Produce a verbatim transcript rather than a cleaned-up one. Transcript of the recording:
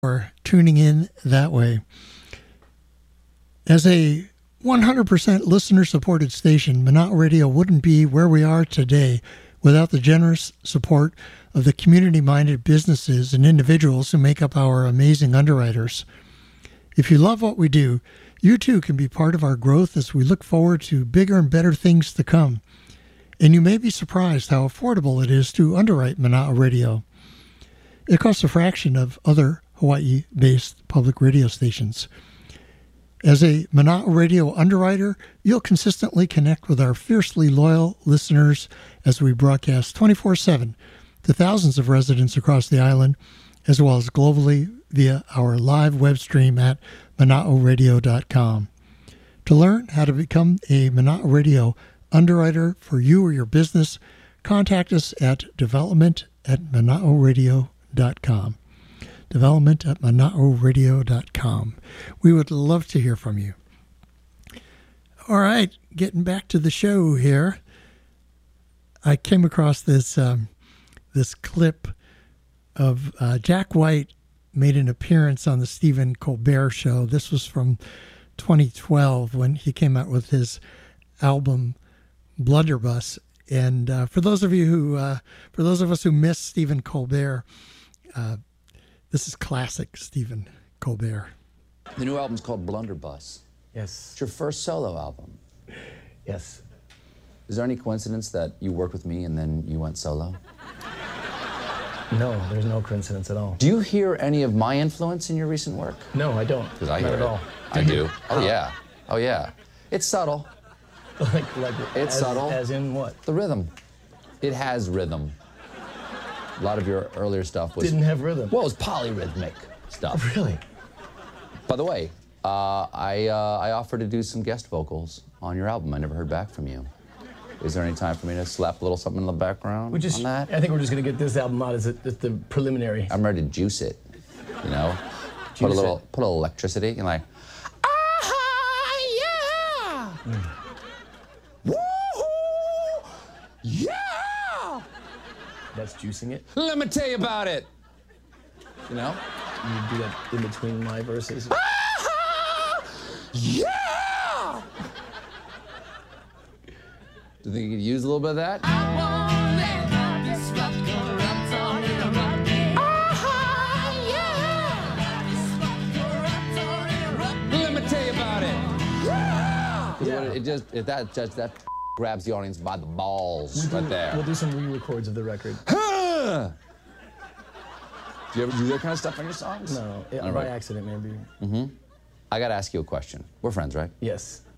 for tuning in that way. As a one hundred percent listener-supported station, Monotto Radio wouldn't be where we are today without the generous support of the community-minded businesses and individuals who make up our amazing underwriters. If you love what we do, you too can be part of our growth as we look forward to bigger and better things to come. And you may be surprised how affordable it is to underwrite Monotto Radio. It costs a fraction of other Hawaii-based public radio stations. As a Monotto Radio underwriter, you'll consistently connect with our fiercely loyal listeners as we broadcast twenty-four seven to thousands of residents across the island, as well as globally via our live web stream at monotto radio dot com. To learn how to become a Monotto Radio underwriter for you or your business, contact us at development at monotto radio dot com. development at monotto radio dot com. We would love to hear from you. All right, getting back to the show here. I came across this um, this clip of uh, Jack White made an appearance on the Stephen Colbert Show. This was from twenty twelve when he came out with his album Blunderbuss. And uh, for those of you who, uh, for those of us who miss Stephen Colbert, uh, this is classic Stephen Colbert. The new album's called Blunderbuss. Yes. It's your first solo album. Yes. Is there any coincidence that you worked with me and then you went solo? No, there's no coincidence at all. Do you hear any of my influence in your recent work? No, I don't. Because I Not hear at it. all. I do. Oh yeah. Oh yeah. It's subtle. like, like, It's as, subtle. As in what? The rhythm. It has rhythm. A lot of your earlier stuff was... Didn't have rhythm. Well, it was polyrhythmic stuff. Really? By the way, uh, I, uh, I offered to do some guest vocals on your album. I never heard back from you. Is there any time for me to slap a little something in the background We just, on that? I think we're just going to get this album out as, a, as the preliminary. I'm ready to juice it, you know? Juice put a little, it. put a little electricity, and like, ah, yeah! Mm. Woo-hoo! Yeah! That's juicing it. Let me tell you about it. You know? You do that in between my verses. Ah, yeah! Do you think you could use a little bit of that? Let me tell you about it. Yeah! Yeah. It just, if that just, that grabs the audience by the balls We'll right do, there. We'll do some re-records of the record. Huh! Do you ever do that kind of stuff on your songs? No, it, All by right. accident maybe. Mm-hmm. I gotta ask you a question. We're friends, right? Yes.